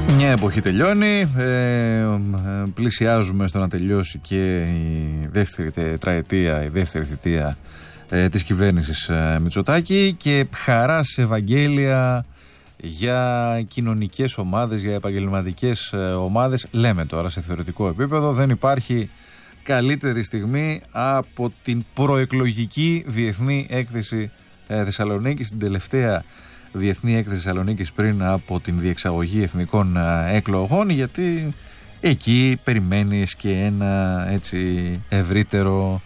Μια εποχή τελειώνει, πλησιάζουμε στο να τελειώσει και η δεύτερη τετραετία, η δεύτερη θητεία της κυβέρνησης Μητσοτάκη, και χαρά σε Ευαγγέλια για κοινωνικές ομάδες, για επαγγελματικές ομάδες. Λέμε τώρα σε θεωρητικό επίπεδο, δεν υπάρχει καλύτερη στιγμή από την προεκλογική Διεθνή Έκθεση Θεσσαλονίκης, την τελευταία Διεθνή Έκθεση Θεσσαλονίκης πριν από την διεξαγωγή εθνικών εκλογών, γιατί εκεί περιμένεις και ένα έτσι ευρύτερο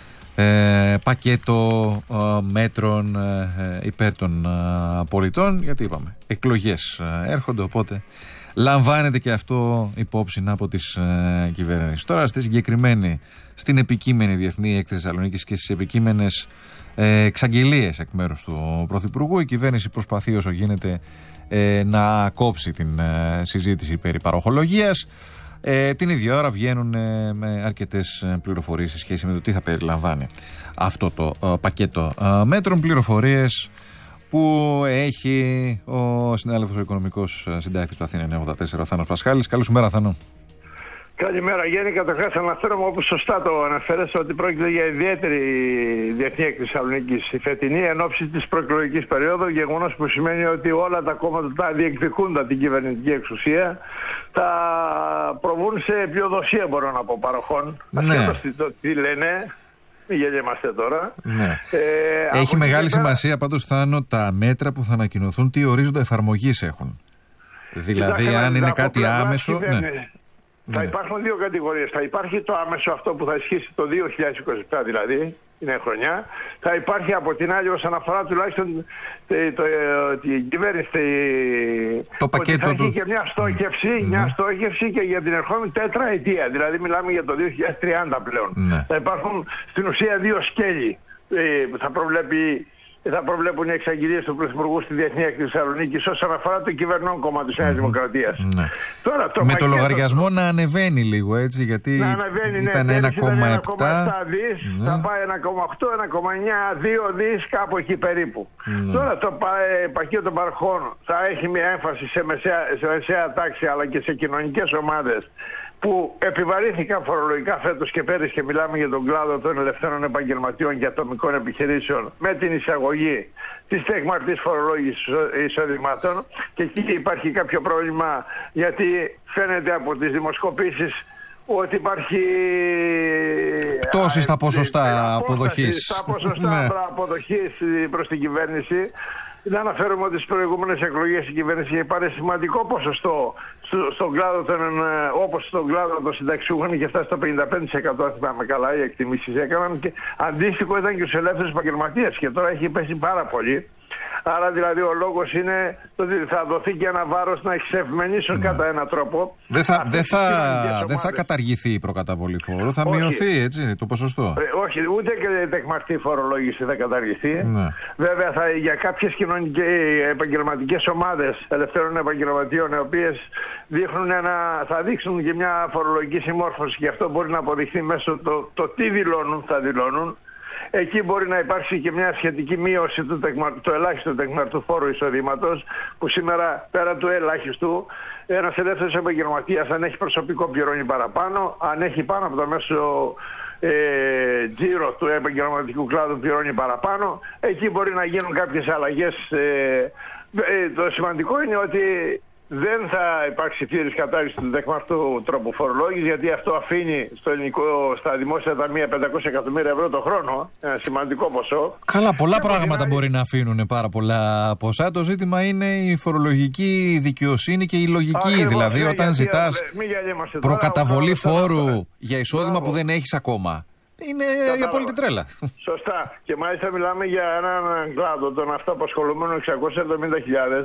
πακέτο μέτρων υπέρ των πολιτών, γιατί είπαμε εκλογές έρχονται, οπότε λαμβάνεται και αυτό υπόψη από τις κυβερνήσεις. Τώρα στην επικείμενη Διεθνή Έκθεση Θεσσαλονίκης και στις επικείμενες εξαγγελίες εκ μέρους του Πρωθυπουργού, η κυβέρνηση προσπαθεί όσο γίνεται να κόψει την συζήτηση περί παροχολογίας. Την ίδια ώρα βγαίνουν με αρκετές πληροφορίες σε σχέση με το τι θα περιλαμβάνει αυτό το πακέτο μέτρων, πληροφορίες που έχει ο συνάδελφος, ο οικονομικός συντάκτης του Αθήνα 94, ο Θάνος Πασχάλης. Καλώς μέρα, Θάνο. Καλημέρα, Γέννη. Καταρχάς, αναφέρομαι, όπως σωστά το αναφέρεσαι, ότι πρόκειται για ιδιαίτερη Διεθνή Έκθεση Θεσσαλονίκης η φετινή εν ώψη της προεκλογικής περίοδου. Γεγονός που σημαίνει ότι όλα τα κόμματα τα διεκδικούντα την κυβερνητική εξουσία θα προβούν σε πλειοδοσία, μπορώ να πω, παροχών. Ασχέτως τι λένε. Μην γελιέμαστε τώρα. Ναι. Έχει μεγάλη σημασία πάντως, Θάνο, τα μέτρα που θα ανακοινωθούν, τι ορίζοντα εφαρμογής έχουν. Δηλαδή, αν είναι κάτι άμεσο. Θα υπάρχουν δύο κατηγορίες. Θα υπάρχει το άμεσο, αυτό που θα ισχύσει το 2027 δηλαδή, είναι χρονιά. Θα υπάρχει από την άλλη, όσον αφορά τουλάχιστον την κυβέρνηση, το πακέτο θα του. έχει και μια στόχευση και για την ερχόμενη τετραετία. Δηλαδή μιλάμε για το 2030 πλέον. Θα υπάρχουν στην ουσία δύο σκέλη που θα προβλέπουν οι εξαγγελίες του Πρωθυπουργού στη Διεθνή Έκθεση Θεσσαλονίκης όσον αφορά το κυβερνών κόμμα της Νέας Δημοκρατίας. Τώρα, με το λογαριασμό να ανεβαίνει λίγο, έτσι, γιατί ήταν 1,7 δις, θα πάει 1,8, 1,9, 2 δις, κάπου εκεί περίπου. Τώρα το πακέτο παρχών θα έχει μια έμφαση σε μεσαία τάξη αλλά και σε κοινωνικές ομάδες που επιβαρύνθηκαν φορολογικά φέτος και πέρυσι, και μιλάμε για τον κλάδο των ελευθέρων επαγγελματιών και ατομικών επιχειρήσεων, με την εισαγωγή της τεκμαρτής φορολόγησης εισοδημάτων. Και εκεί υπάρχει κάποιο πρόβλημα, γιατί φαίνεται από τις δημοσκοπήσεις ότι υπάρχει πτώση στα ποσοστά αποδοχής. Στα ποσοστά αποδοχής προς την κυβέρνηση. Να αναφέρουμε ότι στις προηγούμενες εκλογές η κυβέρνηση είχε πάρει σημαντικό ποσοστό στον κλάδο όπως στον κλάδο των συνταξιούχων, είχε φτάσει στο 55%, αν θυμάμαι καλά, οι εκτιμήσεις έκαναν, και αντίστοιχο ήταν και στους ελεύθερους επαγγελματίες, και τώρα έχει πέσει πάρα πολύ. Άρα δηλαδή ο λόγος είναι ότι θα δοθεί και ένα βάρος να εξευμενήσουν κατά έναν τρόπο. Δεν θα καταργηθεί η προκαταβολή φόρου, θα μειωθεί, έτσι, το ποσοστό. Όχι, ούτε και τεκμαρτή φορολόγηση θα καταργηθεί. Βέβαια για κάποιες επαγγελματικές ομάδες ελευθέρων επαγγελματιών, οι οποίες θα δείξουν και μια φορολογική συμμόρφωση, και αυτό μπορεί να αποδειχθεί μέσω το τι θα δηλώνουν. Εκεί μπορεί να υπάρξει και μια σχετική μείωση του ελάχιστου τεκμαρτού φόρου εισοδήματος, που σήμερα πέρα του ελάχιστου ένας ελεύθερος επαγγελματίας, αν έχει προσωπικό, πληρώνει παραπάνω, αν έχει πάνω από το μέσο τζίρο του επαγγελματικού κλάδου, πληρώνει παραπάνω. Εκεί μπορεί να γίνουν κάποιες αλλαγές. Το σημαντικό είναι ότι δεν θα υπάρξει πλήρης κατάργηση του τεκμαρτού τρόπου φορολόγησης, γιατί αυτό αφήνει στα δημόσια ταμεία 500 εκατομμύρια ευρώ το χρόνο, ένα σημαντικό ποσό. Καλά, πολλά πράγματα μπορεί να αφήνουν, πάρα πολλά ποσά. Το ζήτημα είναι η φορολογική δικαιοσύνη και η λογική. Δηλαδή, όταν ζητάς προκαταβολή φόρου για εισόδημα που δεν έχεις ακόμα, είναι η απόλυτη τρέλα. Σωστά. Και μάλιστα μιλάμε για έναν κλάδο των αυτοαπασχολούμενων 670.000,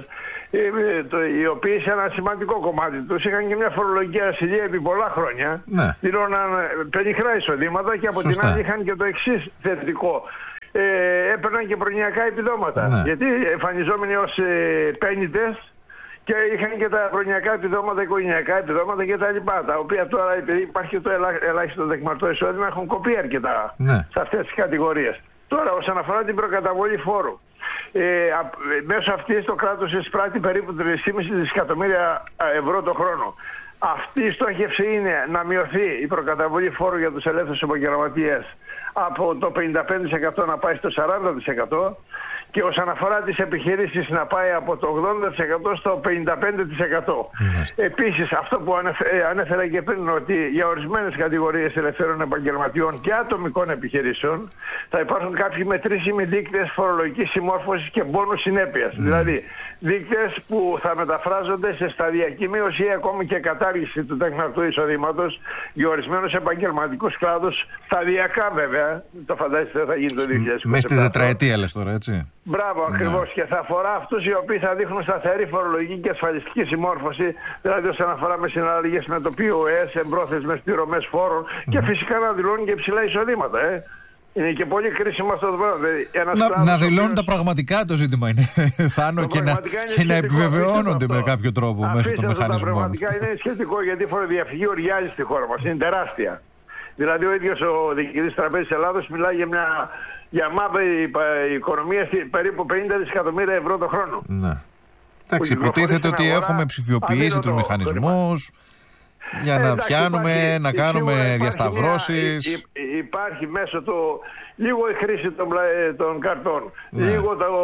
οι οποίοι σε ένα σημαντικό κομμάτι τους είχαν και μια φορολογική ασυλία επί πολλά χρόνια. Δηλώναν πενιχρά εισοδήματα, και από την άλλη είχαν και το εξής θετικό. Έπαιρναν και προνοιακά επιδόματα. Γιατί εμφανιζόμενοι ως πέννητες, και είχαν και τα προνοιακά επιδόματα, οικογενειακά επιδόματα κτλ. Τα οποία τώρα, επειδή υπάρχει το ελάχιστο τεκμαρτό εισόδημα, έχουν κοπεί αρκετά σε αυτές τις κατηγορίες. Τώρα, όσον αφορά την προκαταβολή φόρου, Μέσω αυτής το κράτος εισπράττει περίπου 3,5 δισεκατομμύρια ευρώ το χρόνο. Αυτή η στόχευση είναι να μειωθεί η προκαταβολή φόρου για τους ελεύθερους επαγγελματίες από το 55% να πάει στο 40% και όσον αφορά τις επιχειρήσεις να πάει από το 80% στο 55%. Επίσης, αυτό που ανέφερα και πριν, ότι για ορισμένες κατηγορίες ελευθέρων επαγγελματιών και ατομικών επιχειρήσεων θα υπάρχουν κάποιοι μετρήσιμοι δείκτες φορολογικής συμμόρφωσης και μπόνους συνέπειας. Δηλαδή, δείκτες που θα μεταφράζονται σε σταδιακή μείωση ή ακόμη και κατάργηση του τέχναρτου εισοδήματος για ορισμένους επαγγελματικούς κλάδους, σταδιακά βέβαια. Το φαντάζεστε θα γίνει το 2020. Μέσα στη τετραετία λες τώρα, έτσι. Μπράβο, ακριβώς. Και θα αφορά αυτούς οι οποίοι θα δείχνουν σταθερή φορολογική και ασφαλιστική συμμόρφωση, δηλαδή όσον αφορά με συναλλαγές με το POS, εμπρόθεσμες πληρωμές φόρων και φυσικά να δηλώνουν και υψηλά εισοδήματα. Είναι και πολύ κρίσιμο αυτό το πράγμα. Να δηλώνουν τα πραγματικά, το ζήτημα είναι, Θάνο, και να επιβεβαιώνονται με κάποιο τρόπο μέσω των μηχανισμών. Τα πραγματικά είναι σχετικό, γιατί η φοροδιαφυγή οριάζει στη χώρα μας. Είναι τεράστια. Δηλαδή ο ίδιος ο διοικητής Τραπέζης Ελλάδος μιλάει για μαύρη οικονομία περίπου 50 δισεκατομμύρια ευρώ το χρόνο. Ναι. Εντάξει, υποτίθεται ότι έχουμε ψηφιοποιήσει τους μηχανισμούς για να πιάνουμε, να κάνουμε διασταυρώσεις. Υπάρχει μέσω του λίγο η χρήση των καρτών, λίγο το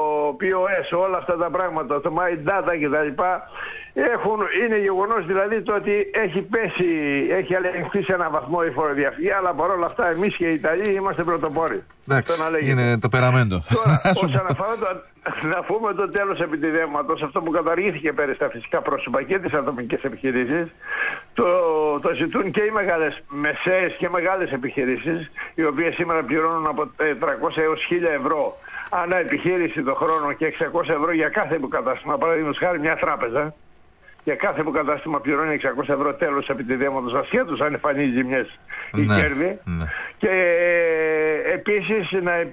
POS, όλα αυτά τα πράγματα, το My Data κτλ. Είναι γεγονός δηλαδή το ότι έχει ελεγχθεί σε έναν βαθμό η φοροδιαφυγή, αλλά παρόλα αυτά εμείς και οι Ιταλοί είμαστε πρωτοπόροι. Εντάξει, είναι το περαμέντο. Τώρα, όσον αφορά να πούμε το τέλος επιτιδεύματος, αυτό που καταργήθηκε πέρυσι στα φυσικά πρόσωπα και τις ατομικές επιχειρήσεις, το ζητούν και οι μεσαίες και μεγάλες επιχειρήσεις, οι οποίες σήμερα πληρώνουν από 300 έως 1.000 ευρώ ανά επιχείρηση το χρόνο και 600 ευρώ για κάθε υποκατάστημα. Παραδείγματος χάρη μια τράπεζα, για κάθε υποκατάστημα πληρώνει 600 ευρώ τέλος επιτιδεύματος, ασχέτως αν εμφανίζει ζημιές ή κέρδη. Και επίσης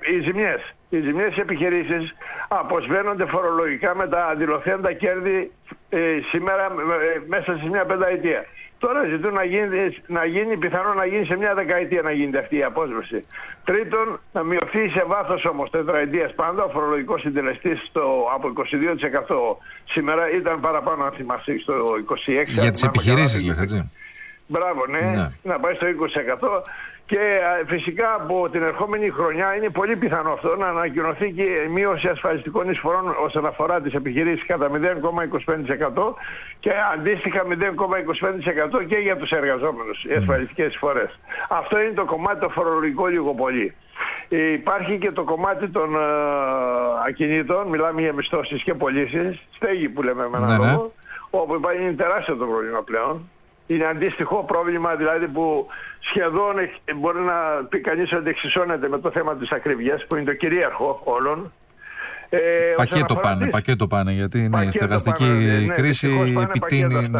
οι ζημιές επιχειρήσεις αποσβαίνονται φορολογικά με τα δηλωθέντα κέρδη σήμερα μέσα σε μια πενταετία. Τώρα ζητούν πιθανόν να γίνει σε μια δεκαετία να γίνεται αυτή η απόσβεση. Τρίτον, να μειωθεί σε βάθος όμως τετραετίας πάντα ο φορολογικός συντελεστής από 22% σήμερα ήταν παραπάνω, αν θυμάσαι, στο 26%. Για τις επιχειρήσεις λες, έτσι. Μπράβο, ναι, να πάει στο 20%. Και φυσικά από την ερχόμενη χρονιά είναι πολύ πιθανό αυτό να ανακοινωθεί και η μείωση ασφαλιστικών εισφορών όσον αφορά τις επιχειρήσεις κατά 0,25% και αντίστοιχα 0,25% και για τους εργαζόμενους, οι ασφαλιστικές εισφορές. Αυτό είναι το κομμάτι το φορολογικό λίγο πολύ. Υπάρχει και το κομμάτι των ακινήτων, μιλάμε για μισθώσεις και πωλήσεις, στέγη που λέμε με έναν λόγο, όπου είναι τεράστιο το πρόβλημα πλέον. Είναι αντίστοιχο πρόβλημα δηλαδή που σχεδόν μπορεί να πει κανείς ότι εξισώνεται με το θέμα της ακρίβειας που είναι το κυρίαρχο όλων. Πακέτο πάνε γιατί είναι η στεγαστική κρίση επιτείνει.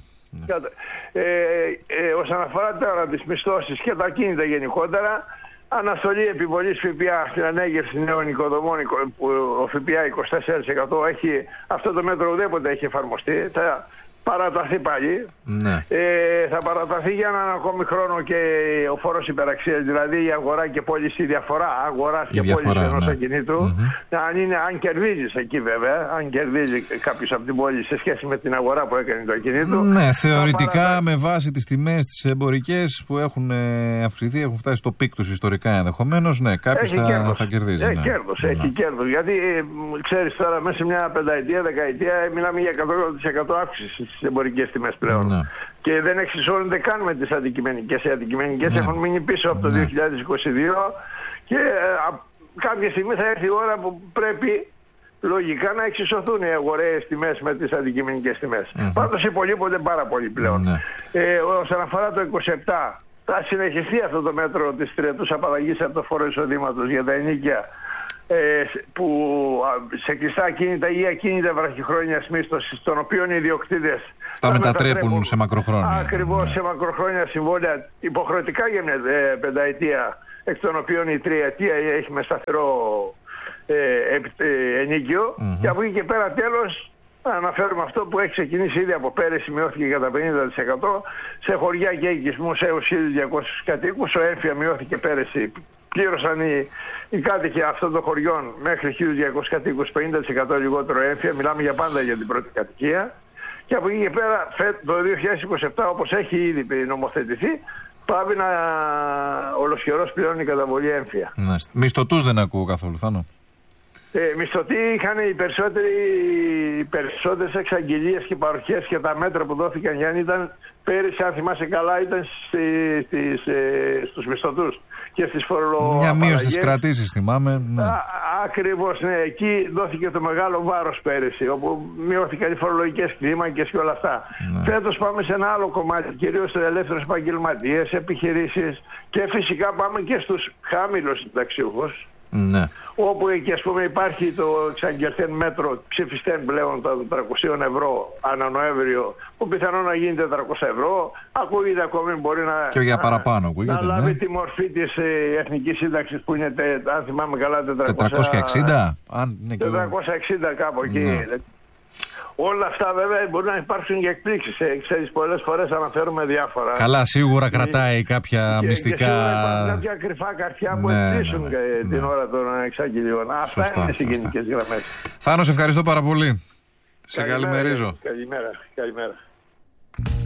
Όσον αφορά τώρα τις μισθώσεις και τα ακίνητα γενικότερα, αναστολή επιβολής ΦΠΑ στην ανέγερση νέων οικοδομών, που ο ΦΠΑ 24% αυτό το μέτρο ουδέποτε έχει εφαρμοστεί. Παραταθεί πάλι. Θα παραταθεί για έναν ακόμη χρόνο και ο φόρος υπεραξίας, δηλαδή η αγορά και πώληση, η διαφορά αγοράς και πώληση ενός ακινήτου. Αν κερδίζεις εκεί βέβαια, αν κερδίζει κάποιος από την πόλη σε σχέση με την αγορά που έκανε το ακινήτο. Ναι, θεωρητικά με βάση τις τιμές τις εμπορικές που έχουν αυξηθεί, έχουν φτάσει στο πικ τους ιστορικά ενδεχομένως, ναι, κάποιος θα κερδίζει. Έχει κέρδος. Γιατί ξέρεις τώρα μέσα σε μια πενταετία, δεκαετία μιλάμε για 100% αύξηση στις εμπορικές τιμές πλέον. Και δεν εξισώνονται καν με τις αντικειμενικές. Οι αντικειμενικές έχουν μείνει πίσω από το 2022 και κάποια στιγμή θα έρθει η ώρα που πρέπει λογικά να εξισωθούν οι αγοραίες τιμές με τις αντικειμενικές τιμές. Πάντως υπολείπονται πάρα πολύ πλέον. Όσον αφορά το 27, θα συνεχιστεί αυτό το μέτρο της τριετούς απαλλαγής από το φόρο εισοδήματος για τα ενοίκια που σε κλειστά ακίνητα ή ακίνητα βραχυχρόνιας μίσθωσης, των οποίων οι ιδιοκτήτες τα μετατρέπουν σε μακροχρόνια. Ακριβώς, σε μακροχρόνια συμβόλαια υποχρεωτικά για μια πενταετία, εκ των οποίων η τριετία έχει με σταθερό ενοίκιο. Και από εκεί και πέρα τέλος αναφέρουμε αυτό που έχει ξεκινήσει ήδη από πέρυσι, μειώθηκε κατά 50% σε χωριά και οικισμούς έως 1.200 κατοίκους. Ο έμφυα μειώθηκε πέρυσι πλήρωσαν οι κάτοικοι αυτών των χωριών μέχρι 1.200 κατοίκους 50% λιγότερο έμφυα. Μιλάμε για πάντα για την πρώτη κατοικία. Και από εκεί και πέρα το 2027, όπως έχει ήδη νομοθετηθεί, πάει να ολοσχερός πληρώνει η καταβολή έμφυα. Μισθωτούς δεν ακούω καθόλου, Θάνο. Μισθωτοί είχαν οι περισσότερες εξαγγελίες και παροχές και τα μέτρα που δόθηκαν, Γιάννη, ήταν πέρυσι, αν θυμάσαι καλά, ήταν στους μισθωτούς και στις φορολογίες. Μια μείωση στις κρατήσεις, θυμάμαι. Ναι. Ακριβώς, ναι. Εκεί δόθηκε το μεγάλο βάρος πέρυσι, όπου μειώθηκαν οι φορολογικές κλίμακες και όλα αυτά. Ναι. Φέτος πάμε σε ένα άλλο κομμάτι, κυρίως σε ελεύθερους επαγγελματίες, επιχειρήσεις και φυσικά πάμε και στους χαμηλούς συνταξιούχους. Ναι. Όπου εκεί, ας πούμε, υπάρχει το εξαγγελθέν μέτρο ψηφιστέν πλέον των 300 ευρώ ανά Νοέμβριο, που πιθανόν να γίνει 400 ευρώ. Ακούγεται ακόμη, μπορεί να, και για παραπάνω, ακούγεται, να λάβει τη μορφή της εθνικής σύνταξης που είναι, αν θυμάμαι καλά, 460. 460 κάπου εκεί. Ναι. Όλα αυτά βέβαια μπορεί να υπάρξουν και εκπλήξεις. Ξέρεις, πολλές φορές αναφέρουμε διάφορα. Καλά, σίγουρα κρατάει κάποια μυστικά. Και σίγουρα κάποια κρυφά καρτιά που εκπλήσουν την ώρα των εξαγγελιών. Αυτά είναι οι γενικές γραμμές. Θάνο, σε ευχαριστώ πάρα πολύ. Σε καλημερίζω. Καλημέρα.